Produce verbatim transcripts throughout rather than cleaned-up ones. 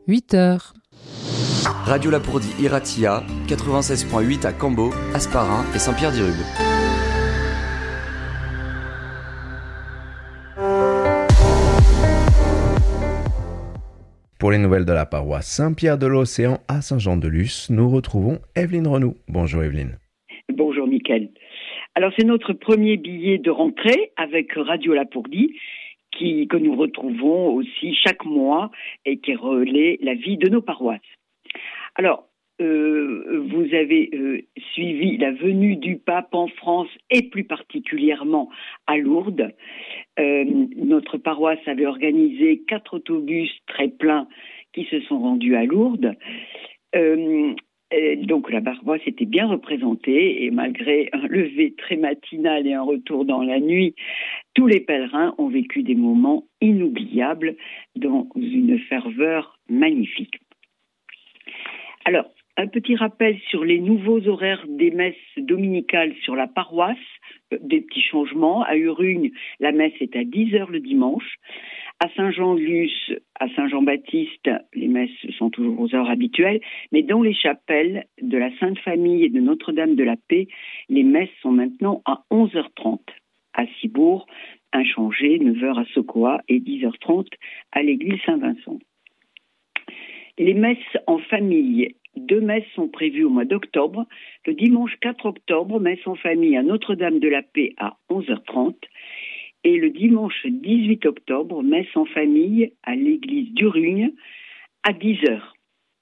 huit heures. Radio Lapourdie Iratia, quatre-vingt-seize virgule huit à Cambo, Asparin et Saint-Pierre-d'Irube. Pour les nouvelles de la paroisse Saint-Pierre-de-l'Océan à Saint-Jean-de-Luz, nous retrouvons Evelyne Renou. Bonjour Evelyne. Bonjour Mickaël. Alors c'est notre premier billet de rentrée avec Radio Lapourdie qui, que nous retrouvons aussi chaque mois et qui relaie la vie de nos paroisses. Alors, euh, vous avez euh, suivi la venue du pape en France et plus particulièrement à Lourdes. Euh, notre paroisse avait organisé quatre autobus très pleins qui se sont rendus à Lourdes. Euh, et donc la paroisse était bien représentée et malgré un lever très matinal et un retour dans la nuit, tous les pèlerins ont vécu des moments inoubliables dans une ferveur magnifique. Alors, un petit rappel sur les nouveaux horaires des messes dominicales sur la paroisse, des petits changements. À Urugne, la messe est à dix heures le dimanche. À Saint-Jean-de-Luz, à Saint-Jean-Baptiste, les messes sont toujours aux heures habituelles, mais dans les chapelles de la Sainte Famille et de Notre-Dame de la Paix, les messes sont maintenant à onze heures trente. À Cibourg, inchangé, neuf heures à Sokoa et dix heures trente à l'église Saint-Vincent. Les messes en famille, deux messes sont prévues au mois d'octobre. Le dimanche quatre octobre, messe en famille à Notre-Dame de la Paix à onze heures trente. Et le dimanche dix-huit octobre, messe en famille à l'église d'Urugne à dix heures.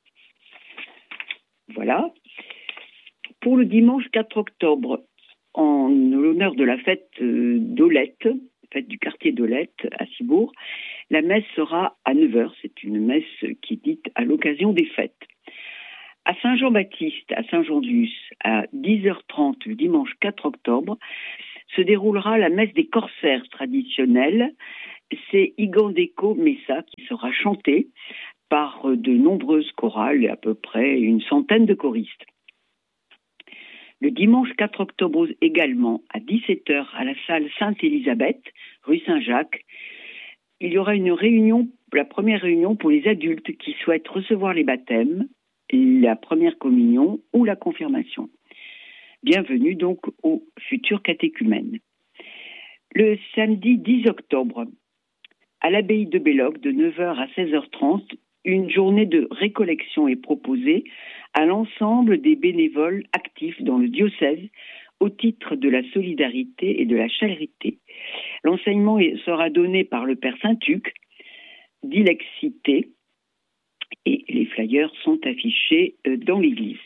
Voilà. Pour le dimanche quatre octobre, en l'honneur de la fête d'Olette, fête du quartier d'Olette à Cibourg, la messe sera à neuf heures. C'est une messe qui est dite à l'occasion des fêtes. À Saint-Jean-Baptiste, à Saint-Jean-de-Luz, à dix heures trente le dimanche quatre octobre, se déroulera la messe des corsaires traditionnelle. C'est Igandeko Messa qui sera chantée par de nombreuses chorales et à peu près une centaine de choristes. Le dimanche quatre octobre également, à dix-sept heures, à la salle Sainte-Élisabeth, rue Saint-Jacques, il y aura une réunion, la première réunion pour les adultes qui souhaitent recevoir les baptêmes, la première communion ou la confirmation. Bienvenue donc aux futurs catéchumènes. Le samedi dix octobre, à l'abbaye de Belloc, de neuf heures à seize heures trente, une journée de récollection est proposée à l'ensemble des bénévoles actifs dans le diocèse au titre de la solidarité et de la charité. L'enseignement sera donné par le Père Saint-Tuc, d'Ilexité, et les flyers sont affichés dans l'église.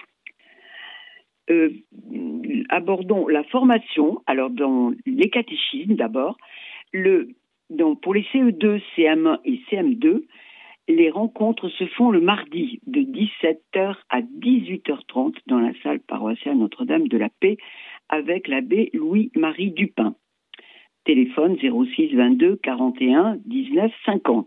Euh, abordons la formation. Alors, dans les catéchismes, d'abord, le, donc pour les C E deux, C M un et C M deux, les rencontres se font le mardi de dix-sept heures à dix-huit heures trente dans la salle paroissiale Notre-Dame de la Paix avec l'abbé Louis-Marie Dupin. Téléphone zéro six vingt-deux quarante et un dix-neuf cinquante.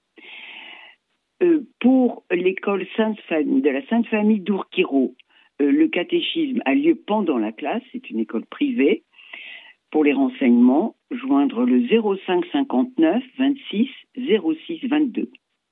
Euh, pour l'école Sainte Famille, de la Sainte Famille d'Ourquiro, euh, le catéchisme a lieu pendant la classe, c'est une école privée. Pour les renseignements, joindre le zéro cinq cinquante-neuf vingt-six zéro six vingt-deux.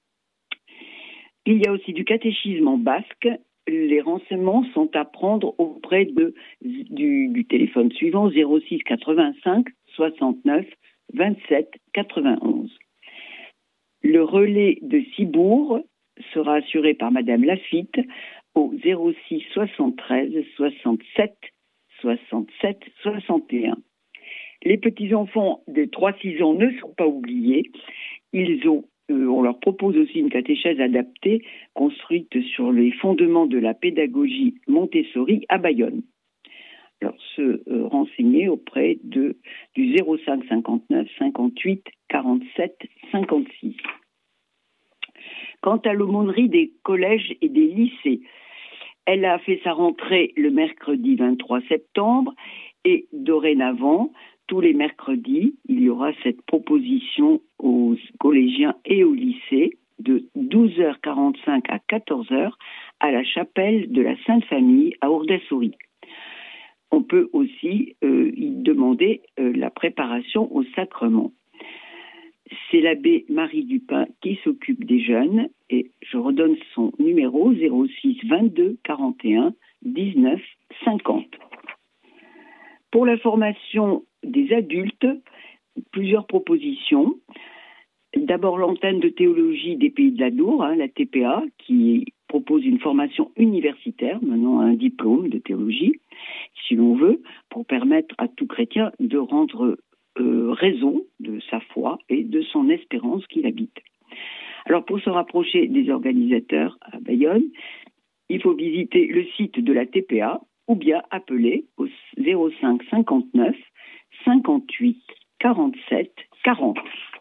Il y a aussi du catéchisme en basque. Les renseignements sont à prendre auprès de, du, du téléphone suivant zéro six quatre-vingt-cinq soixante-neuf vingt-sept quatre-vingt-onze. Le relais de Cibourg sera assuré par Madame Lafitte au zéro six soixante-treize soixante-sept soixante-sept soixante et un. Les petits-enfants de trois à six ans ne sont pas oubliés. Ils ont, euh, on leur propose aussi une catéchèse adaptée construite sur les fondements de la pédagogie Montessori à Bayonne. Alors, se euh, renseigner auprès de, du zéro cinq cinquante-neuf cinquante-huit quarante-sept cinquante-six. Quant à l'aumônerie des collèges et des lycées, elle a fait sa rentrée le mercredi vingt-trois septembre et dorénavant, tous les mercredis, il y aura cette proposition aux collégiens et aux lycées de douze heures quarante-cinq à quatorze heures à la chapelle de la Sainte Famille à Ourdassouri. On peut aussi euh, y demander euh, la préparation au sacrement. C'est l'abbé Marie Dupin qui s'occupe des jeunes et Je redonne son numéro zéro six vingt-deux quarante et un dix-neuf cinquante. Pour la formation des adultes, plusieurs propositions. D'abord l'antenne de théologie des Pays de l'Adour, hein, la T P A, qui propose une formation universitaire, menant à un diplôme de théologie, si l'on veut, pour permettre à tout chrétien de rendre euh, raison de sa foi et de son espérance qu'il habite. Alors pour se rapprocher des organisateurs à Bayonne, il faut visiter le site de la T P A ou bien appeler au zéro cinq cinquante-neuf cinquante-huit quarante-sept quarante.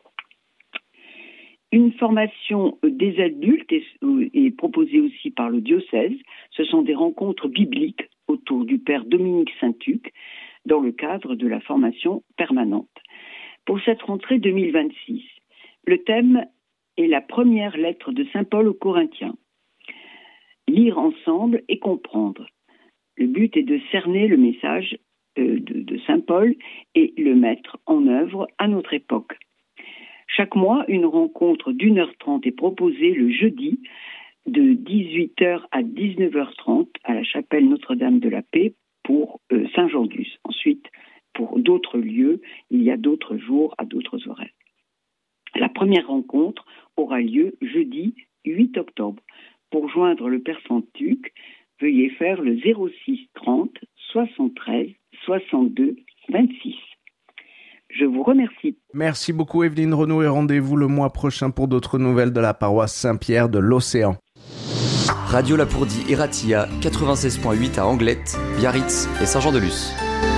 Une formation des adultes est, est proposée aussi par le diocèse. Ce sont des rencontres bibliques autour du père Dominique Saint-Tuc dans le cadre de la formation permanente. Pour cette rentrée deux mille vingt-six, le thème est la première lettre de Saint Paul aux Corinthiens. Lire ensemble et comprendre. Le but est de cerner le message de, de, de Saint Paul et le mettre en œuvre à notre époque. Chaque mois, une rencontre d'une heure trente est proposée le jeudi de dix-huit heures à dix-neuf heures trente à la chapelle Notre-Dame de la Paix pour euh, Saint-Jean-d'Us. Ensuite, pour d'autres lieux, il y a d'autres jours à d'autres horaires. La première rencontre aura lieu jeudi huit octobre. Pour joindre le Père Saint-Tuc, veuillez faire le zéro six trente soixante-treize soixante-deux vingt-six. Je vous remercie. Merci beaucoup Evelyne Renaud et rendez-vous le mois prochain pour d'autres nouvelles de la paroisse Saint-Pierre de l'Océan. Radio Lapourdie Iratia quatre-vingt-seize point huit à Anglette, Biarritz et Saint-Jean-de-Luz.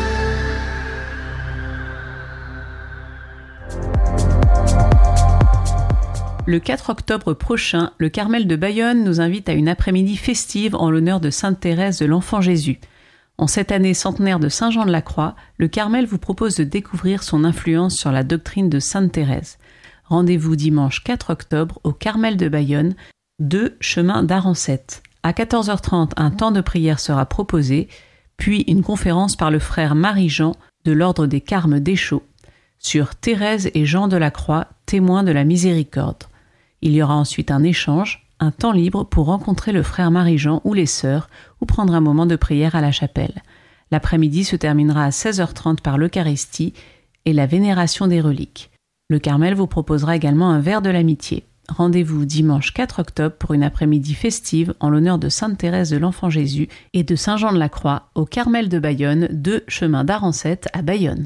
Le quatre octobre prochain, le Carmel de Bayonne nous invite à une après-midi festive en l'honneur de Sainte Thérèse de l'Enfant Jésus. En cette année centenaire de Saint Jean de la Croix, le Carmel vous propose de découvrir son influence sur la doctrine de Sainte Thérèse. Rendez-vous dimanche quatre octobre au Carmel de Bayonne, deux chemin d'Arancette. À quatorze heures trente, un temps de prière sera proposé, puis une conférence par le frère Marie-Jean de l'ordre des Carmes d'Échaud sur Thérèse et Jean de la Croix, témoins de la miséricorde. Il y aura ensuite un échange, un temps libre pour rencontrer le frère Marie-Jean ou les sœurs ou prendre un moment de prière à la chapelle. L'après-midi se terminera à seize heures trente par l'Eucharistie et la vénération des reliques. Le Carmel vous proposera également un verre de l'amitié. Rendez-vous dimanche quatre octobre pour une après-midi festive en l'honneur de Sainte Thérèse de l'Enfant Jésus et de Saint Jean de la Croix au Carmel de Bayonne, deux chemin d'Arancette à Bayonne.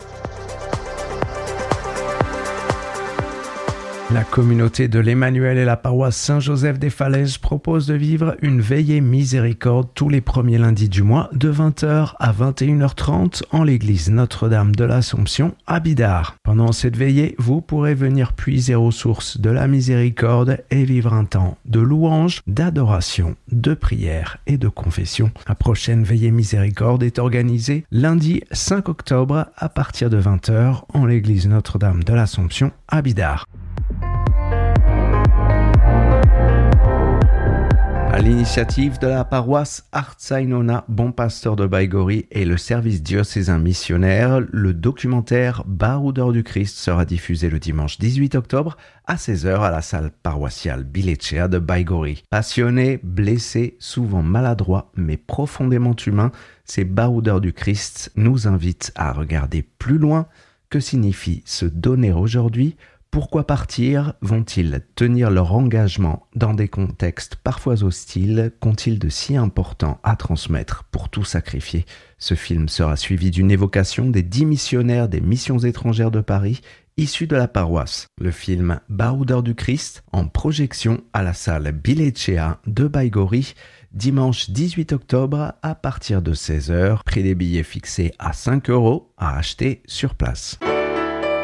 La communauté de l'Emmanuel et la paroisse Saint-Joseph des Falaises propose de vivre une veillée miséricorde tous les premiers lundis du mois de vingt heures à vingt et une heures trente en l'église Notre-Dame de l'Assomption à Bidart. Pendant cette veillée, vous pourrez venir puiser aux sources de la miséricorde et vivre un temps de louange, d'adoration, de prière et de confession. La prochaine veillée miséricorde est organisée lundi cinq octobre à partir de vingt heures en l'église Notre-Dame de l'Assomption à Bidart. À l'initiative de la paroisse Artzainona Bon Pasteur de Baïgori et le service diocésain missionnaire, le documentaire Baroudeur du Christ sera diffusé le dimanche dix-huit octobre à seize heures à la salle paroissiale Bilecea de Baïgori. Passionnés, blessés, souvent maladroits, mais profondément humains, ces Baroudeurs du Christ nous invitent à regarder plus loin. Que signifie se donner aujourd'hui ? Pourquoi partir ? Vont-ils tenir leur engagement dans des contextes parfois hostiles ? Qu'ont-ils de si important à transmettre pour tout sacrifier ? Ce film sera suivi d'une évocation des dix missionnaires des missions étrangères de Paris issus de la paroisse. Le film Baroudeur du Christ en projection à la salle Bilecea de Baïgori dimanche dix-huit octobre à partir de seize heures. Prix des billets fixé à cinq euros à acheter sur place.